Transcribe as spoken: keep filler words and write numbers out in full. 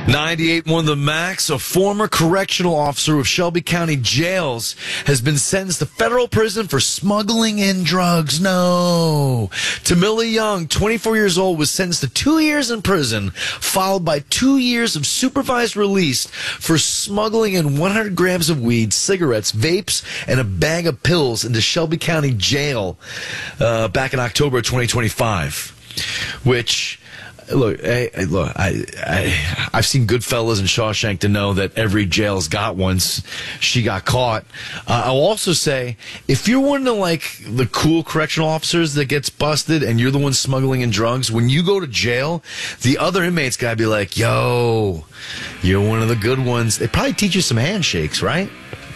ninety-eight one The Max, a former correctional officer of Shelby County Jails, has been sentenced to federal prison for smuggling in drugs. No. Tamila Young, twenty-four years old, was sentenced to two years in prison, followed by two years of supervised release for smuggling in one hundred grams of weed, cigarettes, vapes, and a bag of pills into Shelby County Jail uh, back in October of twenty twenty-five, which... Look, hey, look, I, I, I've seen Goodfellas and Shawshank to know that every jail's got one. She got caught. Uh, I'll also say, if you're one of the, like, the cool correctional officers that gets busted and you're the one smuggling in drugs, when you go to jail, the other inmates gotta be like, yo, you're one of the good ones. They probably teach you some handshakes, right?